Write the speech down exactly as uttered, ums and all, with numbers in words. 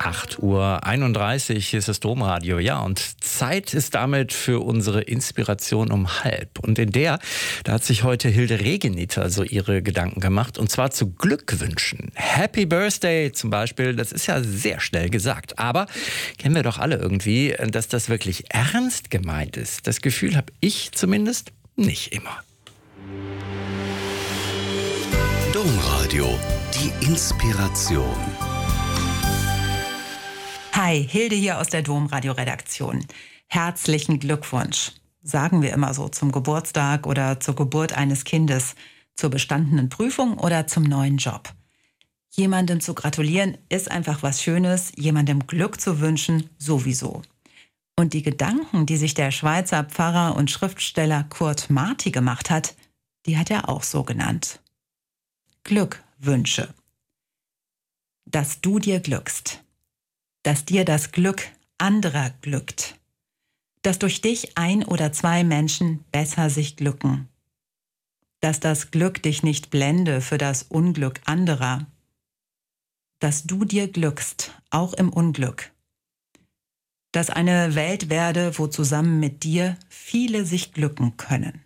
acht Uhr einunddreißig, hier ist das Domradio. Ja, und Zeit ist damit für unsere Inspiration um halb. Und in der, da hat sich heute Hilde Regeniter so ihre Gedanken gemacht. Und zwar zu Glückwünschen. Happy Birthday zum Beispiel, das ist ja sehr schnell gesagt. Aber kennen wir doch alle irgendwie, dass das wirklich ernst gemeint ist. Das Gefühl habe ich zumindest nicht immer. Domradio, die Inspiration. Hi, Hilde hier aus der Domradio-Redaktion. Herzlichen Glückwunsch, sagen wir immer so zum Geburtstag oder zur Geburt eines Kindes, zur bestandenen Prüfung oder zum neuen Job. Jemandem zu gratulieren ist einfach was Schönes, jemandem Glück zu wünschen sowieso. Und die Gedanken, die sich der Schweizer Pfarrer und Schriftsteller Kurt Marti gemacht hat, die hat er auch so genannt. Glückwünsche. Dass du dir glückst. Dass dir das Glück anderer glückt. Dass durch dich ein oder zwei Menschen besser sich glücken. Dass das Glück dich nicht blende für das Unglück anderer. Dass du dir glückst, auch im Unglück. Dass eine Welt werde, wo zusammen mit dir viele sich glücken können.